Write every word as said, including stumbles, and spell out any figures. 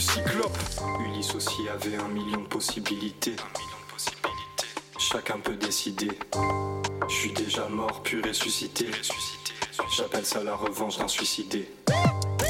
Cyclope. Ulysse aussi avait un million de possibilités. Chacun peut décider. Je suis déjà mort puis ressuscité. J'appelle ça la revanche d'un suicidé.